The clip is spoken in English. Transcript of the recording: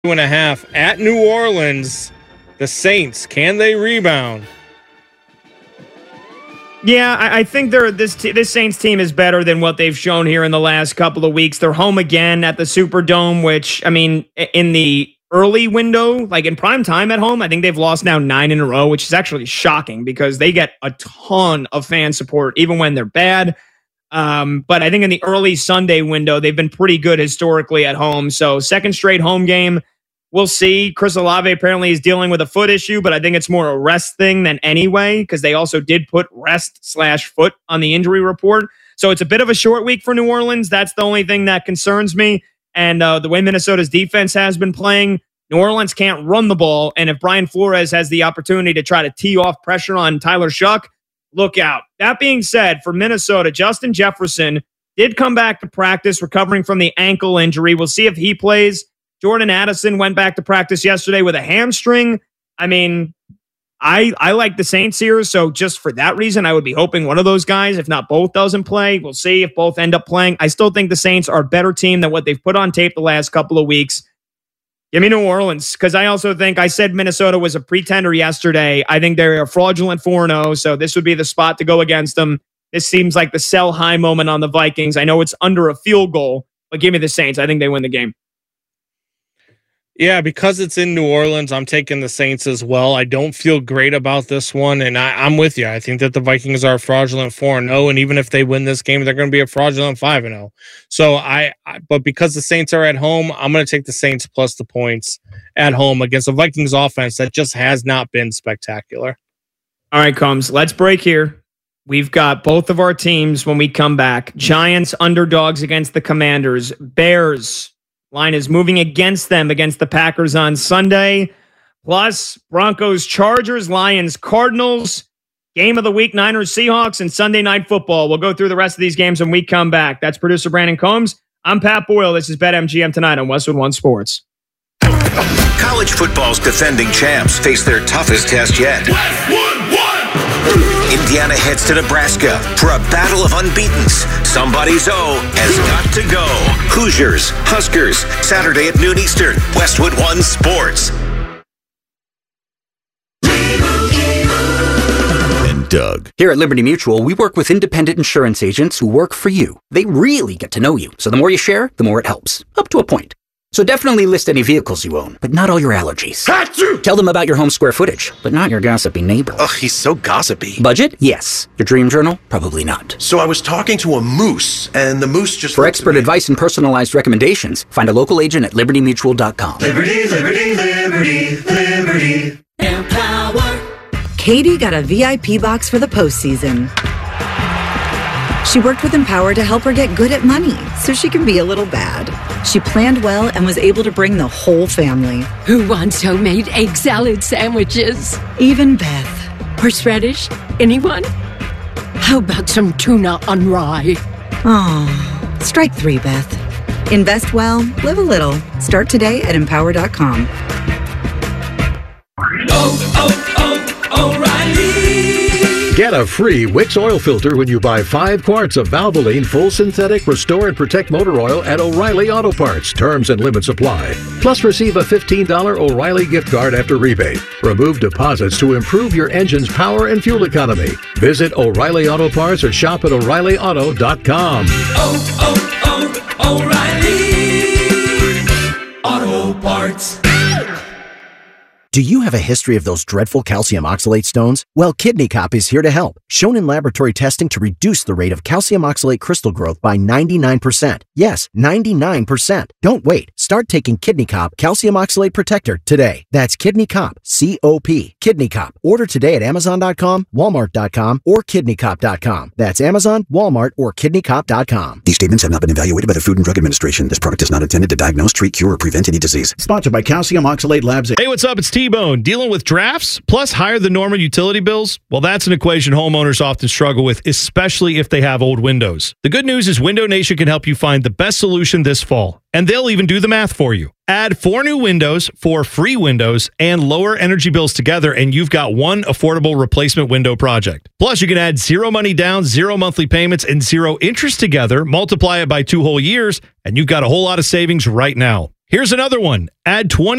2.5 at New Orleans. The Saints, can they rebound? Yeah, I think this Saints team is better than what they've shown here in the last couple of weeks. They're home again at the Superdome, which, I mean, in the early window, like in prime time at home, I think they've lost now 9 in a row, which is actually shocking because they get a ton of fan support, even when they're bad. But I think in the early Sunday window, they've been pretty good historically at home. So second straight home game. We'll see. Chris Olave apparently is dealing with a foot issue, but I think it's more a rest thing than anyway, because they also did put rest/foot on the injury report. So it's a bit of a short week for New Orleans. That's the only thing that concerns me. And the way Minnesota's defense has been playing, New Orleans can't run the ball. And if Brian Flores has the opportunity to try to tee off pressure on Tyler Shuck, look out. That being said, for Minnesota, Justin Jefferson did come back to practice, recovering from the ankle injury. We'll see if he plays. Jordan Addison went back to practice yesterday with a hamstring. I mean, I like the Saints here, so just for that reason, I would be hoping one of those guys, if not both, doesn't play. We'll see if both end up playing. I still think the Saints are a better team than what they've put on tape the last couple of weeks. Give me New Orleans, because I also think I said Minnesota was a pretender yesterday. I think they're a fraudulent 4-0, so this would be the spot to go against them. This seems like the sell high moment on the Vikings. I know it's under a field goal, but give me the Saints. I think they win the game. Yeah, because it's in New Orleans, I'm taking the Saints as well. I don't feel great about this one, and I'm with you. I think that the Vikings are a fraudulent 4-0, and even if they win this game, they're going to be a fraudulent 5-0. So but because the Saints are at home, I'm going to take the Saints plus the points at home against the Vikings offense that just has not been spectacular. All right, Combs, let's break here. We've got both of our teams when we come back. Giants underdogs against the Commanders. Bears. Line is moving against them against the Packers on Sunday. Plus, Broncos, Chargers, Lions, Cardinals. Game of the week, Niners, Seahawks, and Sunday Night Football. We'll go through the rest of these games when we come back. That's producer Brandon Combs. I'm Pat Boyle. This is BetMGM tonight on Westwood One Sports. College football's defending champs face their toughest test yet. Westwood One! Indiana heads to Nebraska for a battle of unbeatens. Somebody's O has got to go. Hoosiers, Huskers, Saturday at noon Eastern. Westwood One Sports. And Doug. Here at Liberty Mutual, we work with independent insurance agents who work for you. They really get to know you. So the more you share, the more it helps. Up to a point. So definitely list any vehicles you own, but not all your allergies. Achoo! Tell them about your home square footage, but not your gossipy neighbor. Ugh, he's so gossipy. Budget? Yes. Your dream journal? Probably not. So I was talking to a moose, and the moose just... For expert advice and personalized recommendations, find a local agent at libertymutual.com. Liberty, liberty, liberty, liberty. Empower. Katie got a VIP box for the postseason. She worked with Empower to help her get good at money so she can be a little bad. She planned well and was able to bring the whole family. Who wants homemade egg salad sandwiches? Even Beth. Horseradish? Anyone? How about some tuna on rye? Oh, strike 3, Beth. Invest well, live a little. Start today at Empower.com. O'Reilly. Get a free Wix oil filter when you buy 5 quarts of Valvoline Full Synthetic Restore and Protect Motor Oil at O'Reilly Auto Parts. Terms and limits apply. Plus, receive a $15 O'Reilly gift card after rebate. Remove deposits to improve your engine's power and fuel economy. Visit O'Reilly Auto Parts or shop at O'ReillyAuto.com. O'Reilly Auto Parts. Do you have a history of those dreadful calcium oxalate stones? Well, Kidney Cop is here to help. Shown in laboratory testing to reduce the rate of calcium oxalate crystal growth by 99%. Yes, 99%. Don't wait. Start taking Kidney Cop Calcium Oxalate Protector today. That's Kidney Cop, C-O-P. Kidney Cop. Order today at Amazon.com, Walmart.com, or KidneyCop.com. That's Amazon, Walmart, or KidneyCop.com. These statements have not been evaluated by the Food and Drug Administration. This product is not intended to diagnose, treat, cure, or prevent any disease. Sponsored by Calcium Oxalate Labs. Hey, what's up? It's T-Bone. Dealing with drafts plus higher than normal utility bills? Well, that's an equation homeowners often struggle with, especially if they have old windows. The good news is Window Nation can help you find the best solution this fall, and they'll even do the math for you. Add 4 new windows, 4 free windows, and lower energy bills together, and you've got one affordable replacement window project. Plus, you can add 0 money down, 0 monthly payments, and 0 interest together, multiply it by 2 whole years, and you've got a whole lot of savings right now. Here's another one. Add 20